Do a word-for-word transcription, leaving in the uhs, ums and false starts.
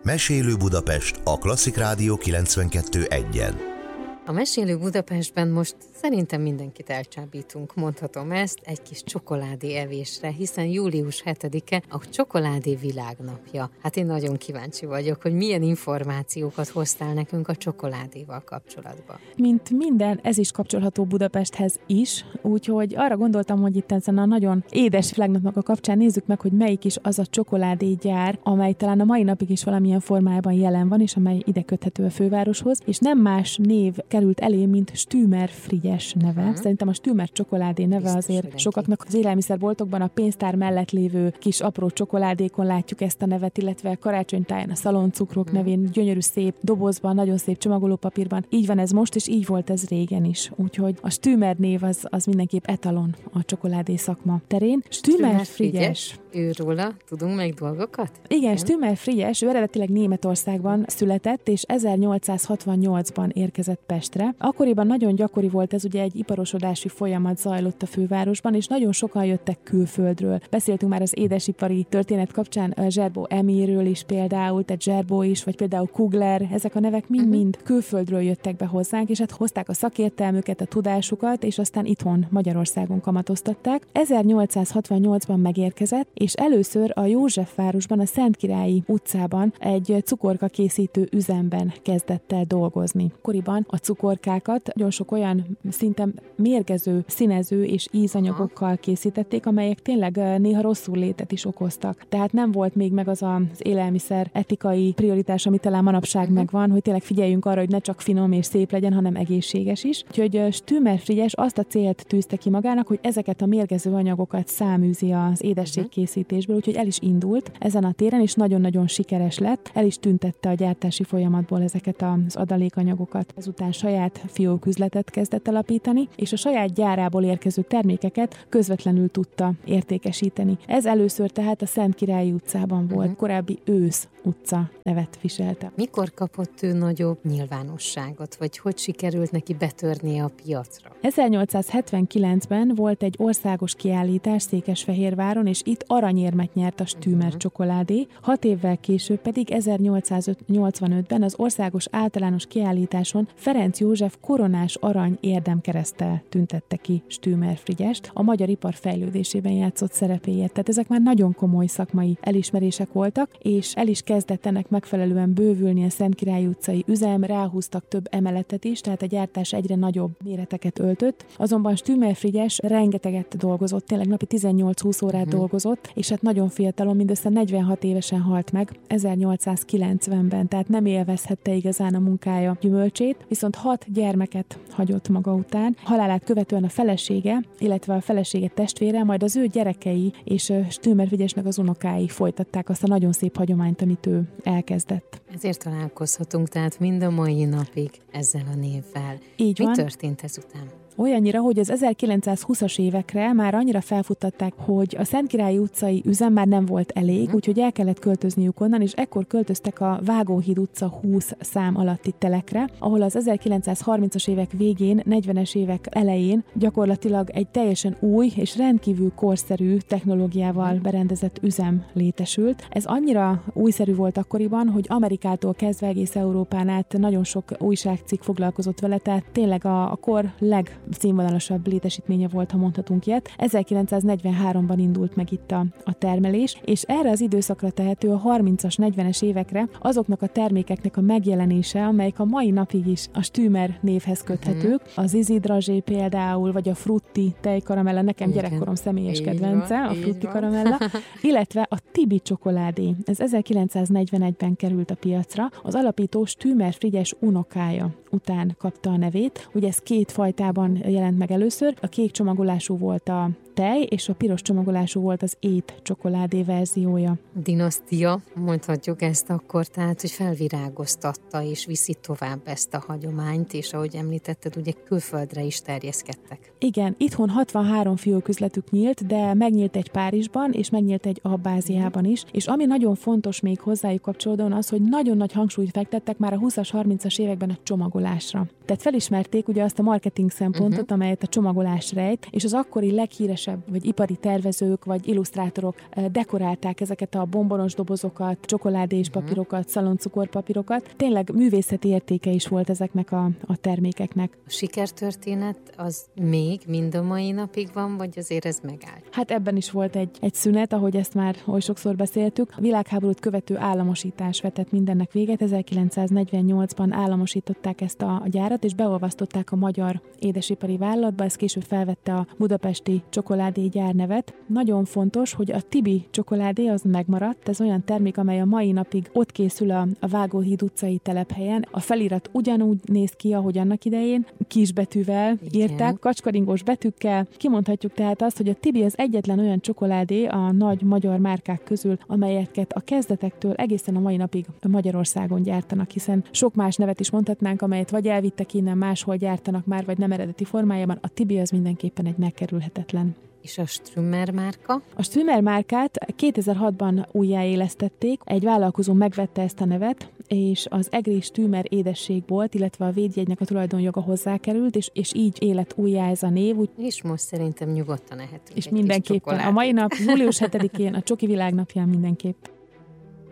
Mesélő Budapest, a Klasszik Rádió kilencvenkettő egyen. A Mesélő Budapestben most szerintem mindenkit elcsábítunk, mondhatom ezt, egy kis csokoládé evésre, hiszen július hetedike a csokoládé világnapja. Hát én nagyon kíváncsi vagyok, hogy milyen információkat hoztál nekünk a csokoládéval kapcsolatban. Mint minden, ez is kapcsolható Budapesthez is, úgyhogy arra gondoltam, hogy itt ezen a nagyon édes világnapnak a kapcsán nézzük meg, hogy melyik is az a csokoládégyár, amely talán a mai napig is valamilyen formában jelen van, és amely ide köthető a fővároshoz, és nem más név került elé, mint Stümer Frigyes neve. Uh-huh. Szerintem a Stümer csokoládé neve biztos azért mindenki. Sokaknak az élelmiszerboltokban a pénztár mellett lévő kis apró csokoládékon látjuk ezt a nevet, illetve karácsonytáján a szaloncukrok uh-huh. nevén gyönyörű szép dobozban, nagyon szép csomagolópapírban. Így van ez most, és így volt ez régen is. Úgyhogy a Stümer név az, az mindenképp etalon a csokoládé szakma terén. Stümer Frigyes. Őróla tudunk meg dolgokat? Igen, Stümer Frigyes, ő eredetileg Németországban született, és ezernyolcszázhatvannyolcban érkezett Pestre. Akkoriban nagyon gyakori volt ez, ugye egy iparosodási folyamat zajlott a fővárosban, és nagyon sokan jöttek külföldről. Beszéltünk már az édesipari történet kapcsán Zserbó Emiről is például, tehát Zserbó is, vagy például Kugler, ezek a nevek mind-mind uh-huh. külföldről jöttek be hozzánk, és hát hozták a szakértelmüket, a tudásukat, és aztán itthon Magyarországon kamatoztatták. ezernyolcszázhatvannyolcban megérkezett, és először a Józsefvárosban, a Szentkirályi utcában egy cukorka készítő üzemben kezdett el dolgozni. Akkoriban a cukorkákat nagyon sok olyan szinte mérgező, színező és ízanyagokkal készítették, amelyek tényleg néha rosszul létet is okoztak. Tehát nem volt még meg az az élelmiszer etikai prioritás, ami talán manapság uh-huh. megvan, hogy tényleg figyeljünk arra, hogy ne csak finom és szép legyen, hanem egészséges is. Úgyhogy Stümer Frigyes azt a célt tűzte ki magának, hogy ezeket a mérgező anyagokat száműzi az édességkészítésből, úgyhogy el is indult ezen a téren, és nagyon-nagyon sikeres lett. El is tüntette a gyártási folyamatból ezeket az adalékanyagokat. Ezután saját fióküzletet kezdett alapítani, és a saját gyárából érkező termékeket közvetlenül tudta értékesíteni. Ez először tehát a Szentkirályi utcában volt, uh-huh. korábbi Ősz utca nevet viselte. Mikor kapott ő nagyobb nyilvánosságot, vagy hogy sikerült neki betörnie a piacra? ezernyolcszázhetvenkilencben volt egy országos kiállítás Székesfehérváron, és itt aranyérmet nyert a Stümer uh-huh. csokoládé. Hat évvel később pedig ezernyolcszáznyolcvanötben az országos általános kiállításon Ferenc József koronás arany érdemkereszttel tüntette ki Stümer Frigyest a magyar ipar fejlődésében játszott szerepéért. Tehát ezek már nagyon komoly szakmai elismerések voltak, és el is kezdett ennek megfelelően bővülni a Szentkirályi utcai üzem, ráhúztak több emeletet is, tehát a gyártás egyre nagyobb méreteket öltött. Azonban Stümer Frigyes rengeteget dolgozott, tényleg napi tizennyolc-húsz órát uh-huh. dolgozott, és hát nagyon fiatalon, mindössze negyvenhat évesen halt meg, ezernyolcszázkilencvenben, tehát nem élvezhette igazán a munkája gyümölcsét, viszont hat gyermeket hagyott maga után. Halálát követően a felesége, illetve a felesége testvére, majd az ő gyerekei és Stümer Frigyesnek az unokái folytatták azt a nagyon szép hagyományt, amit ő elkezdett. Ezért találkozhatunk, tehát mind a mai napig ezzel a névvel. Így Mi van. történt ezután? Olyannyira, hogy az ezerkilencszázhúszas évekre már annyira felfuttatták, hogy a Szentkirályi utcai üzem már nem volt elég, uh-huh. úgyhogy el kellett költözniük onnan, és ekkor költöztek a Vágóhíd utca húsz szám alatti telekre, ahol az ezerkilencszázharmincas évek végén, negyvenes évek elején gyakorlatilag egy teljesen új és rendkívül korszerű technológiával berendezett üzem létesült. Ez annyira újszerű volt akkoriban, hogy Amerikától kezdve egész Európán át nagyon sok újságcikk foglalkozott vele, tehát tényleg a, a kor leg színvonalasabb létesítménye volt, ha mondhatunk ilyet. ezerkilencszáznegyvenháromban indult meg itt a, a termelés, és erre az időszakra tehető a harmincas, negyvenes évekre azoknak a termékeknek a megjelenése, amelyek a mai napig is a Stümer névhez köthetők. Uh-huh. Az izidrazsé például, vagy a frutti tejkaramella, nekem igen. gyerekkorom személyes így kedvence, van, a frutti karamella, illetve a Tibi csokoládé. Ez ezerkilencszáznegyvenegyben került a piacra. Az alapító Stümer Frigyes unokája után kapta a nevét. Ugye ez két fajtában jelent meg először. A kék csomagolású volt a tej, és a piros csomagolású volt az ét csokoládé verziója. Dinasztia, mondhatjuk ezt akkor, tehát, hogy felvirágoztatta és viszi tovább ezt a hagyományt, és ahogy említetted, ugye külföldre is terjeszkedtek. Igen, itthon hatvanhárom fióküzletük nyílt, de megnyílt egy Párizsban, és megnyílt egy Abbáziában is, és ami nagyon fontos még hozzájuk kapcsolódóan az, hogy nagyon nagy hangsúlyt fektettek már a húszas, harmincas években a csomagolásra. Tehát felismerték ugye azt a marketing szempontot, uh-huh. amelyet a csomagolás rejt, és az akkori leghíresebb idősebb, vagy ipari tervezők, vagy illusztrátorok dekorálták ezeket a bombonos dobozokat, csokoládés papírokat, szaloncukorpapírokat. Tényleg művészeti értéke is volt ezeknek a, a termékeknek. A sikertörténet az még mind a mai napig van, vagy azért ez megállt? Hát ebben is volt egy, egy szünet, ahogy ezt már oly sokszor beszéltük. A világháborút követő államosítás vetett mindennek véget. ezerkilencszáznegyvennyolcban államosították ezt a, a gyárat, és beolvasztották a magyar édesipari vállalatba, ez később felvette a budapesti csokoládé gyár nevet. Nagyon fontos, hogy a Tibi csokoládé az megmaradt, ez olyan termék, amely a mai napig ott készül a, a Vágóhíd utcai telephelyen. A felirat ugyanúgy néz ki, ahogy annak idején, kisbetűvel írták, kacskaringós betűkkel. Kimondhatjuk tehát azt, hogy a Tibi az egyetlen olyan csokoládé a nagy magyar márkák közül, amelyeket a kezdetektől egészen a mai napig Magyarországon gyártanak, hiszen sok más nevet is mondhatnánk, amelyet vagy elvittek innen, máshol gyártanak már, vagy nem eredeti formájában. A Tibi az mindenképpen egy megkerülhetetlen. És a Strümmer márka? A Strümmer márkát kétezer-hatban újjáélesztették, egy vállalkozó megvette ezt a nevet, és az egri Strümmer édesség volt, illetve a védjegynek a tulajdonjoga hozzákerült, és, és így élet újjá ez a név. Úgy, és most szerintem nyugodtan ehetünk. És mindenképpen a mai nap, július hetedikén, a Csoki Világnapján mindenképp.